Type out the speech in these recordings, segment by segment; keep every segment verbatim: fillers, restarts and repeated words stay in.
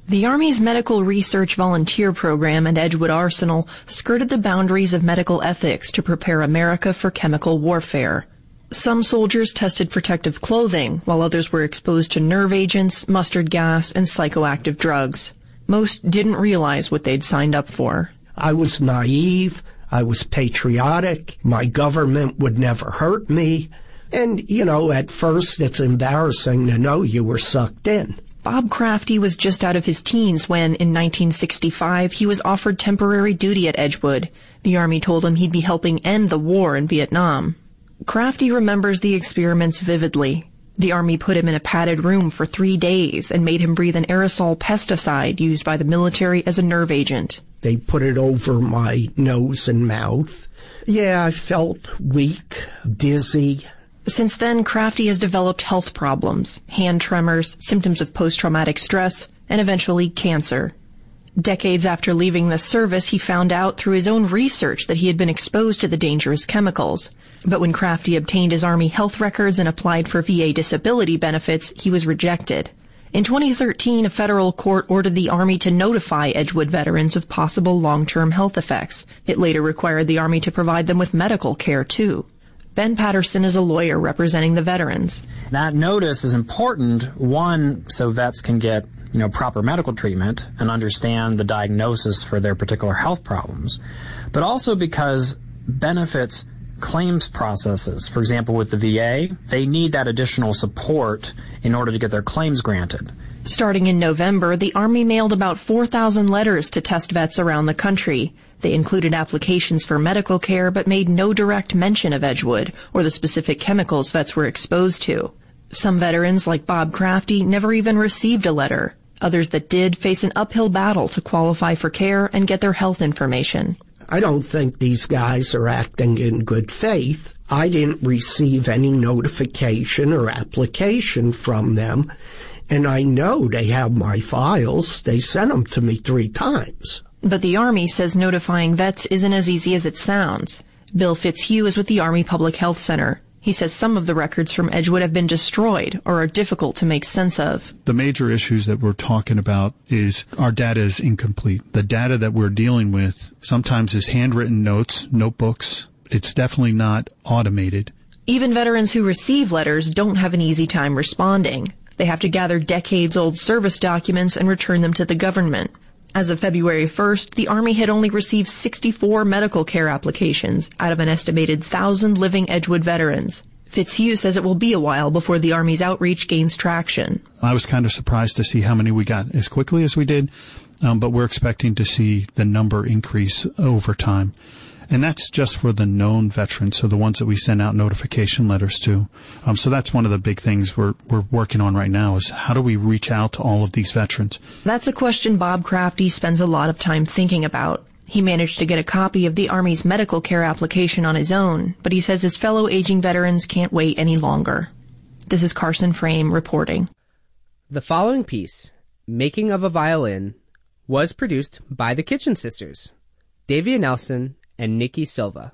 The Army's Medical Research Volunteer Program and Edgewood Arsenal skirted the boundaries of medical ethics to prepare America for chemical warfare. Some soldiers tested protective clothing, while others were exposed to nerve agents, mustard gas, and psychoactive drugs. Most didn't realize what they'd signed up for. I was naive. I was patriotic. My government would never hurt me. And, you know, at first it's embarrassing to know you were sucked in. Bob Crafty was just out of his teens when, in nineteen sixty-five, he was offered temporary duty at Edgewood. The Army told him he'd be helping end the war in Vietnam. Crafty remembers the experiments vividly. The Army put him in a padded room for three days and made him breathe an aerosol pesticide used by the military as a nerve agent. They put it over my nose and mouth. Yeah, I felt weak, dizzy. Since then, Crafty has developed health problems, hand tremors, symptoms of post-traumatic stress, and eventually cancer. Decades after leaving the service, he found out through his own research that he had been exposed to the dangerous chemicals. But when Crafty obtained his Army health records and applied for V A disability benefits, he was rejected. In twenty thirteen, a federal court ordered the Army to notify Edgewood veterans of possible long-term health effects. It later required the Army to provide them with medical care, too. Ben Patterson is a lawyer representing the veterans. That notice is important, one, so vets can get, you know, proper medical treatment and understand the diagnosis for their particular health problems, but also because benefits claims processes, for example, with the V A, they need that additional support in order to get their claims granted. Starting in November, the Army mailed about four thousand letters to test vets around the country. They included applications for medical care but made no direct mention of Edgewood or the specific chemicals vets were exposed to. Some veterans, like Bob Crafty, never even received a letter. Others that did face an uphill battle to qualify for care and get their health information. I don't think these guys are acting in good faith. I didn't receive any notification or application from them, and I know they have my files. They sent them to me three times. But the Army says notifying vets isn't as easy as it sounds. Bill Fitzhugh is with the Army Public Health Center. He says some of the records from Edgewood have been destroyed or are difficult to make sense of. The major issues that we're talking about is our data is incomplete. The data that we're dealing with sometimes is handwritten notes, notebooks. It's definitely not automated. Even veterans who receive letters don't have an easy time responding. They have to gather decades-old service documents and return them to the government. As of February first, the Army had only received sixty-four medical care applications out of an estimated one thousand living Edgewood veterans. Fitzhugh says it will be a while before the Army's outreach gains traction. I was kind of surprised to see how many we got as quickly as we did, um, but we're expecting to see the number increase over time. And that's just for the known veterans, so the ones that we send out notification letters to. Um, so that's one of the big things we're we're working on right now is how do we reach out to all of these veterans? That's a question Bob Crafty spends a lot of time thinking about. He managed to get a copy of the Army's medical care application on his own, but he says his fellow aging veterans can't wait any longer. This is Carson Frame reporting. The following piece, Making of a Violin, was produced by the Kitchen Sisters, Davia Nelson and Nikki Silva.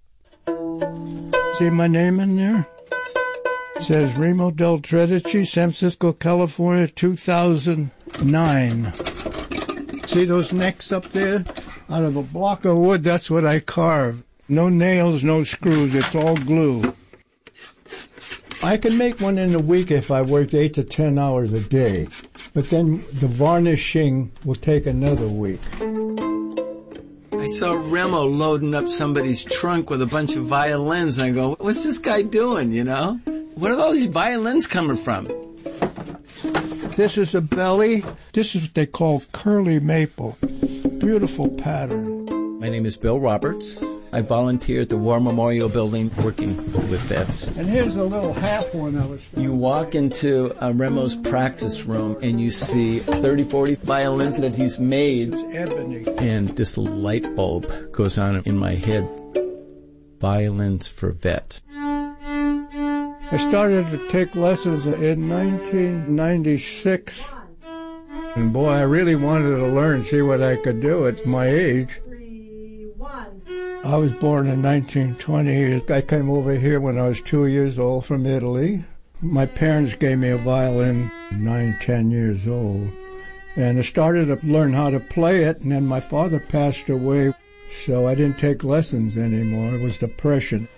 See my name in there? It says Remo Del Tredici, San Francisco, California, two thousand nine. See those necks up there? Out of a block of wood, that's what I carved. No nails, no screws, it's all glue. I can make one in a week if I worked eight to ten hours a day. But then the varnishing will take another week. I saw Remo loading up somebody's trunk with a bunch of violins, and I go, what's this guy doing, you know? Where are all these violins coming from? This is a belly. This is what they call curly maple. Beautiful pattern. My name is Bill Roberts. I volunteer at the War Memorial Building working with vets. And here's a little half one I was trying. You walk into uh, Remo's practice room and you see thirty, forty violins that he's made. It's ebony. And this light bulb goes on in my head. Violins for vets. I started to take lessons in nineteen ninety-six. And boy, I really wanted to learn, see what I could do at my age. I was born in nineteen twenty. I came over here when I was two years old from Italy. My parents gave me a violin nine, ten years old. And I started to learn how to play it, and then my father passed away, so I didn't take lessons anymore. It was depression.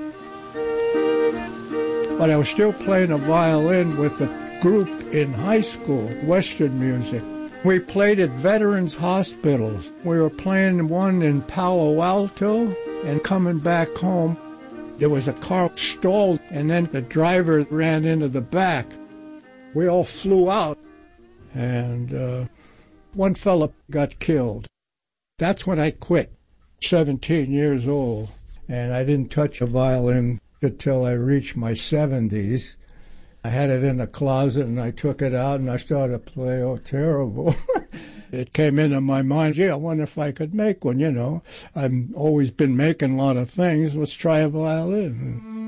But I was still playing a violin with a group in high school, Western music. We played at veterans hospitals. We were playing one in Palo Alto, and coming back home, there was a car stalled, and then the driver ran into the back. We all flew out, and uh, one fella got killed. That's when I quit, seventeen years old, and I didn't touch a violin until I reached my seventies. I had it in a closet, and I took it out, and I started to play. Oh, terrible. It came into my mind, gee, I wonder if I could make one, you know. I've always been making a lot of things. Let's try a violin.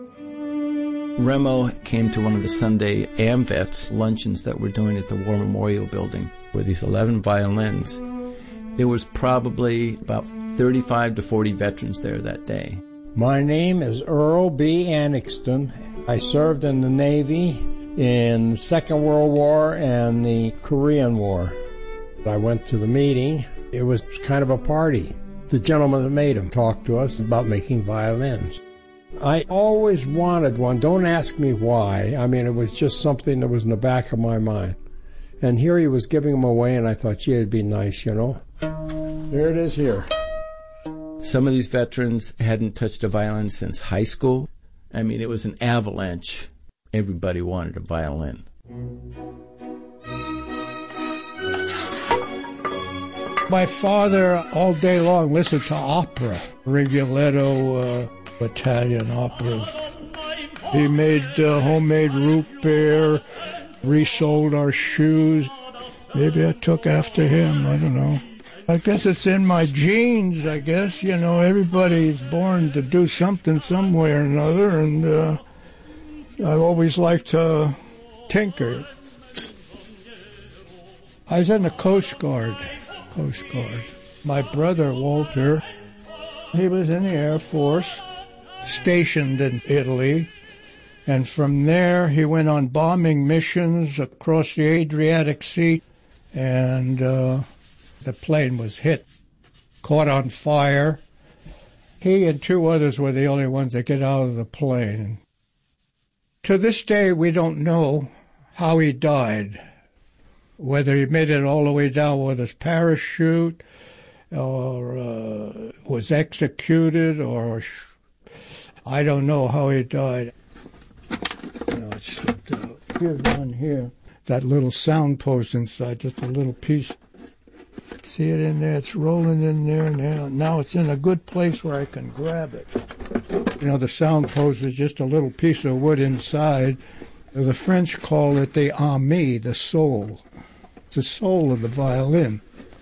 Remo came to one of the Sunday AMVETS luncheons that we're doing at the War Memorial Building with these eleven violins. There was probably about thirty-five to forty veterans there that day. My name is Earl B. Annixton. I served in the Navy in the Second World War and the Korean War. I went to the meeting. It was kind of a party. The gentleman that made them talked to us about making violins. I always wanted one. Don't ask me why. I mean, it was just something that was in the back of my mind. And here he was giving them away, and I thought, gee, it'd be nice, you know. There it is here. Some of these veterans hadn't touched a violin since high school. I mean, it was an avalanche. Everybody wanted a violin. My father, all day long, listened to opera, Rigoletto, uh, Italian operas. He made uh, homemade root beer, resold our shoes. Maybe I took after him, I don't know. I guess it's in my genes, I guess. You know, everybody's born to do something some way or another, and uh, I've always liked to tinker. I was in the Coast Guard. Coast Guard. My brother, Walter, he was in the Air Force, stationed in Italy, and from there he went on bombing missions across the Adriatic Sea, and uh, the plane was hit, caught on fire. He and two others were the only ones that get out of the plane. To this day, we don't know how he died. Whether he made it all the way down with his parachute, or uh, was executed, or sh- I don't know how he died. No, it slipped out. Here's one here. That little sound post inside, just a little piece. See it in there? It's rolling in there now. Now it's in a good place where I can grab it. You know, the sound post is just a little piece of wood inside. The French call it the âme, the soul. The soul of the violin.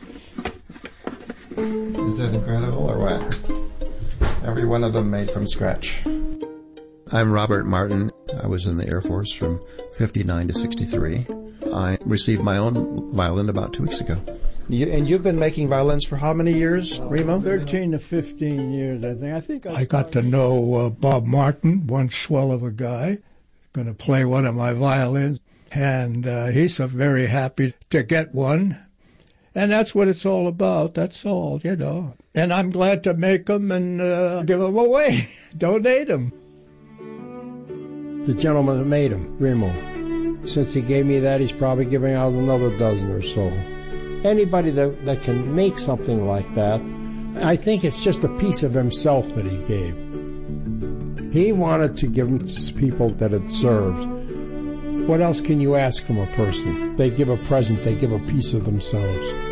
Is that incredible or what? Every one of them made from scratch. I'm Robert Martin. I was in the Air Force from fifty-nine to sixty-three. I received my own violin about two weeks ago. You, and you've been making violins for how many years, Remo? thirteen to fifteen years, I think. I think I, I got to know uh, Bob Martin, one swell of a guy, going to play one of my violins. And uh, he's so very happy to get one. And that's what it's all about. That's all, you know. And I'm glad to make them and uh, give them away, donate them. The gentleman that made them, Remo, since he gave me that, he's probably giving out another dozen or so. Anybody that, that can make something like that, I think it's just a piece of himself that he gave. He wanted to give them to people that had served. What else can you ask from a person? They give a present, they give a piece of themselves.